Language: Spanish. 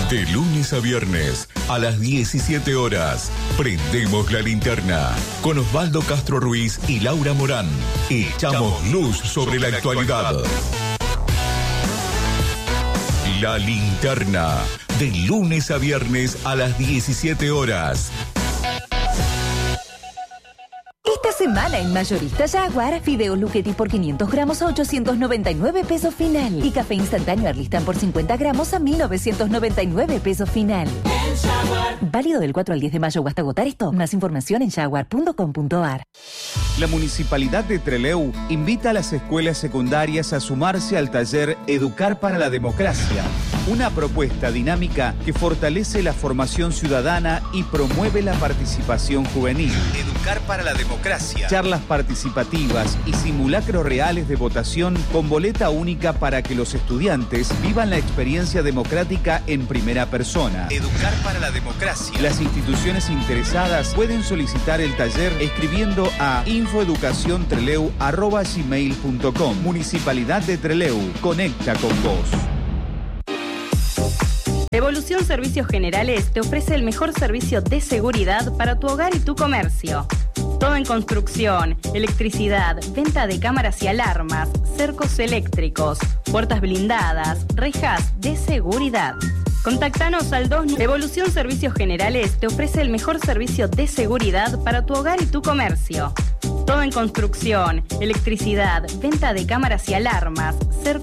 De lunes a viernes, a las 17 horas, prendemos la linterna. Con Osvaldo Castro Ruiz y Laura Morán, echamos luz sobre la actualidad. La linterna, de lunes a viernes a las 17 horas. Esta semana en Mayorista Jaguar, fideos Luchetti por 500 gramos a 899 pesos final. Y café instantáneo Arlistán por 50 gramos a 1999 pesos final. Válido del 4 al 10 de mayo o hasta agotar esto. Más información en jaguar.com.ar. La Municipalidad de Trelew invita a las escuelas secundarias a sumarse al taller Educar para la Democracia, una propuesta dinámica que fortalece la formación ciudadana y promueve la participación juvenil. Educar para la Democracia. Charlas participativas y simulacros reales de votación con boleta única para que los estudiantes vivan la experiencia democrática en primera persona. Educar para la Democracia. Las instituciones interesadas pueden solicitar el taller escribiendo a infoeducaciontreleu@gmail.com. Municipalidad de Trelew. Conecta con vos. Evolución Servicios Generales te ofrece el mejor servicio de seguridad para tu hogar y tu comercio. Todo en construcción, electricidad, venta de cámaras y alarmas, cercos eléctricos, puertas blindadas, rejas de seguridad. Contactanos al 2. Evolución Servicios Generales te ofrece el mejor servicio de seguridad para tu hogar y tu comercio. Todo en construcción, electricidad, venta de cámaras y alarmas, cercos